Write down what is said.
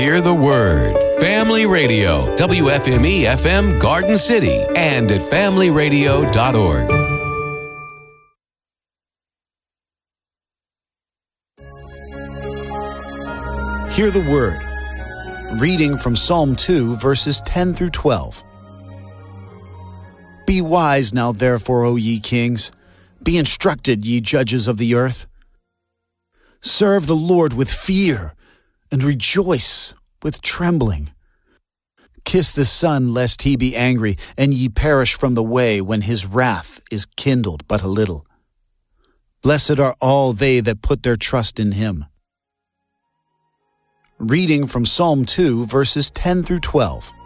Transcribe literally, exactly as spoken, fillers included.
Hear the Word. Family Radio, W F M E F M Garden City, and at family radio dot org. Hear the Word. Reading from Psalm two, verses ten through twelve. Be wise now, therefore, O ye kings. Be instructed, ye judges of the earth. Serve the Lord with fear, and rejoice with trembling. Kiss the Son, lest he be angry, and ye perish from the way when his wrath is kindled but a little. Blessed are all they that put their trust in him. Reading from Psalm two, verses ten through twelve.